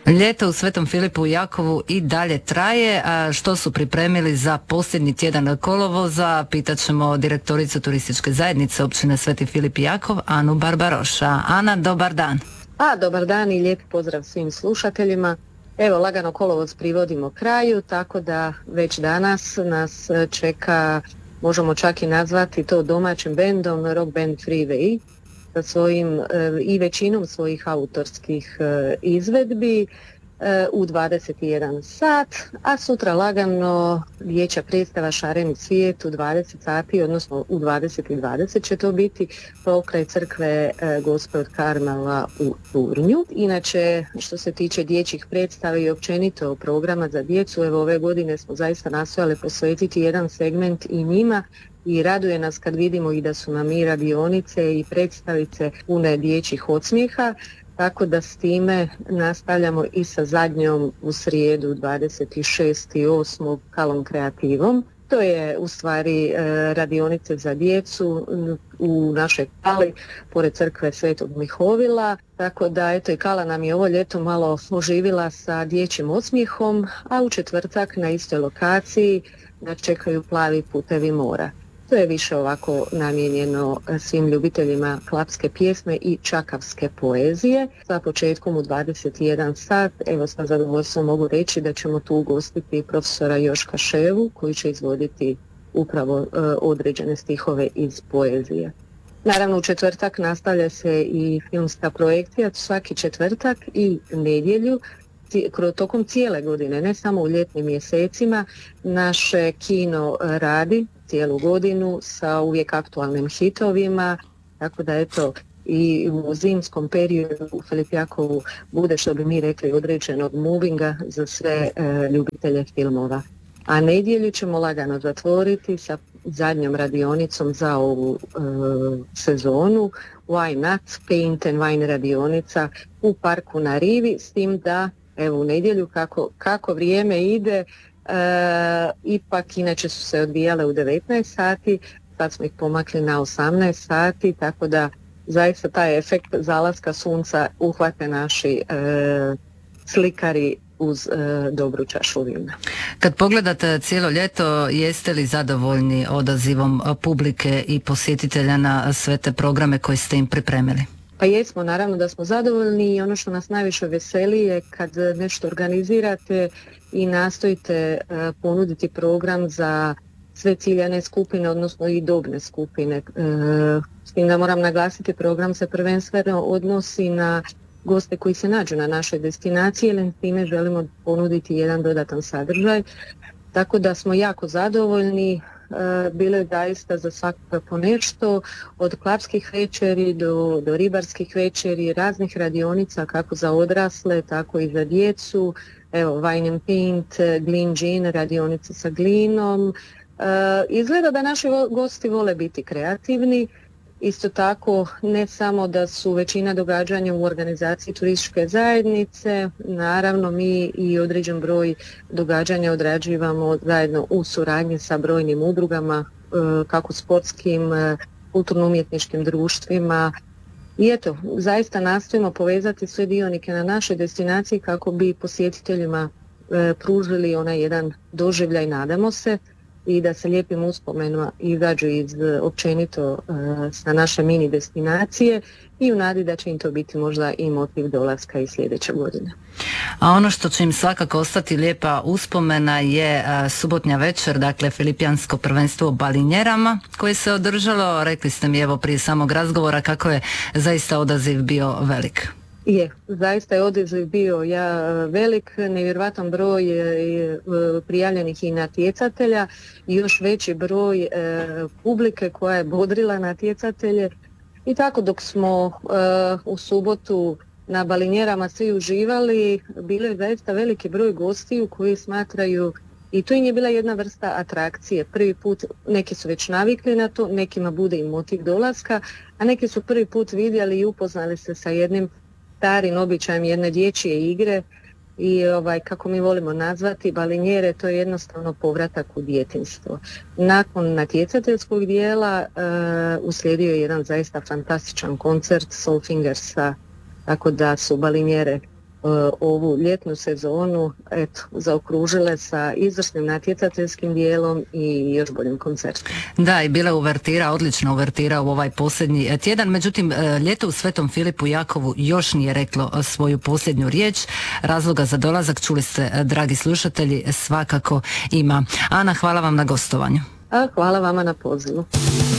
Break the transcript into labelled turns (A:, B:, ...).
A: Ljeto u Svetom Filipu u Jakovu i dalje traje, a što su pripremili za posljednji tjedan kolovoza, pitat ćemo direktoricu turističke zajednice općine Sveti Filip i Jakov, Anu Barbaroša. Ana, dobar dan.
B: Dobar dan i lijep pozdrav svim slušateljima. Evo, lagano kolovoz privodimo kraju, tako da već danas nas čeka, možemo čak i nazvati to domaćim bendom, rock band Freeway, sa svojim i većinom svojih autorskih izvedbi u 21 sat, a sutra lagano dječja predstava Šareni svijet u 20 sati, odnosno u 20:20 će to biti pokraj crkve Gospe od Karmela u Turnju. Inače, što se tiče dječjih predstava i općenito programa za djecu, evo ove godine smo zaista nastojali posvetiti jedan segment i njima, i raduje nas kad vidimo i da su nam i radionice i predstavice pune dječjih odsmijeha, tako da s time nastavljamo i sa zadnjom u srijedu 26.8. Kalom kreativom. To je u stvari radionice za djecu u našoj Kali, pored crkve Svetog Mihovila, tako da eto i Kala nam je ovo ljeto malo oživila sa dječjim odsmijehom, a u četvrtak na istoj lokaciji nas čekaju Plavi putevi mora. To je više ovako namijenjeno svim ljubiteljima klapske pjesme i čakavske poezije. Sa početkom u 21 sat, evo sa zadovoljstvom mogu reći da ćemo tu ugostiti profesora Joška Ševu koji će izvoditi upravo određene stihove iz poezije. Naravno u četvrtak nastavlja se i filmska projekcija svaki četvrtak i nedjelju. Tokom cijele godine, ne samo u ljetnim mjesecima, naše kino radi cijelu godinu sa uvijek aktualnim hitovima, tako da eto i u zimskom periodu u Filip Jakovu bude, što bi mi rekli, određenog movinga za sve ljubitelje filmova. A nedjelju ćemo lagano zatvoriti sa zadnjom radionicom za ovu sezonu, Why Not, Paint and Wine radionica u parku na Rivi, s tim da evo u nedjelju kako vrijeme ide, ipak inače su se odvijale u 19 sati, sad smo ih pomakli na 18 sati, tako da zaista taj efekt zalaska sunca uhvate naši slikari uz dobru čašu vina.
A: Kad pogledate cijelo ljeto, jeste li zadovoljni odazivom publike i posjetitelja na sve te programe koje ste im pripremili?
B: Pa jesmo, naravno da smo zadovoljni i ono što nas najviše veseli je kad nešto organizirate i nastojite ponuditi program za sve ciljane skupine, odnosno i dobne skupine. S tim da moram naglasiti, program se prvenstveno odnosi na goste koji se nađu na našoj destinaciji, jer s time želimo ponuditi jedan dodatan sadržaj. Tako da smo jako zadovoljni. Bilo je zaista za svakoga po nešto, od klapskih večeri do ribarskih večeri, raznih radionica kako za odrasle, tako i za djecu. Evo, Wine and Paint, Glin Gin, radionice sa glinom. Izgleda da naši gosti vole biti kreativni. Isto tako, ne samo da su većina događanja u organizaciji turističke zajednice, naravno mi i određen broj događanja odrađivamo zajedno u suradnji sa brojnim udrugama, kako sportskim, kulturno-umjetničkim društvima. I eto, zaista nastojimo povezati sve dionike na našoj destinaciji kako bi posjetiteljima pružili onaj jedan doživljaj, nadamo se, i da se lijepim uspomenima izađu iz općenito sa naše mini destinacije i u nadi da će im to biti možda i motiv dolaska i sljedeće godine.
A: A ono što će im svakako ostati lijepa uspomena je subotnja večer, dakle Filipijansko prvenstvo u balinjerama koje se održalo. Rekli ste mi evo prije samog razgovora kako je zaista odaziv bio velik.
B: Je, zaista je odaziv bio velik, nevjerojatan broj prijavljenih i natjecatelja i još veći broj publike koja je bodrila natjecatelje. I tako dok smo u subotu na balinjerama svi uživali, bilo je zaista veliki broj gostiju koji smatraju, i to im je bila jedna vrsta atrakcije. Prvi put, neki su već navikli na to, nekima bude i motiv dolaska, a neki su prvi put vidjeli i upoznali se sa jednim starim običajem jedne dječje igre i kako mi volimo nazvati balinjere, to je jednostavno povratak u djetinjstvo. Nakon natjecateljskog dijela uslijedio je jedan zaista fantastičan koncert Soul Fingersa, tako da su balinjere ovu ljetnu sezonu zaokružile sa izvrsnim natjecateljskim dijelom i još boljim koncertom.
A: Da, i bila uvertira, odlična uvertira u ovaj posljednji tjedan, međutim ljeto u Svetom Filipu Jakovu još nije reklo svoju posljednju riječ. Razloga za dolazak, čuli ste, dragi slušatelji, svakako ima. Ana, hvala vam na gostovanju.
B: Hvala vama na pozivu.